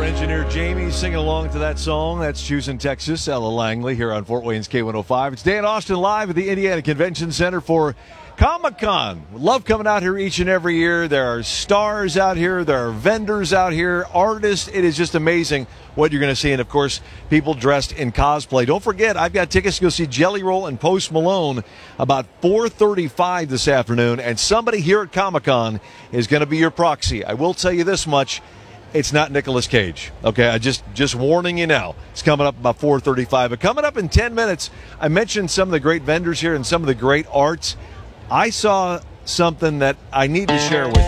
Engineer Jamie singing along to that song. That's Houston, Texas. Ella Langley here on Fort Wayne's K105. It's Dan Austin live at the Indiana Convention Center for Comic-Con. Love coming out here each and every year. There are stars out here. There are vendors out here, artists. It is just amazing what you're going to see. And, of course, people dressed in cosplay. Don't forget, I've got tickets to go see Jelly Roll and Post Malone about 4:35 this afternoon. And somebody here at Comic-Con is going to be your proxy. I will tell you this much. It's not Nicolas Cage. Okay, I just warning you now. It's coming up about 4:35. But coming up in 10 minutes, I mentioned some of the great vendors here and some of the great arts. I saw something that I need to share with you.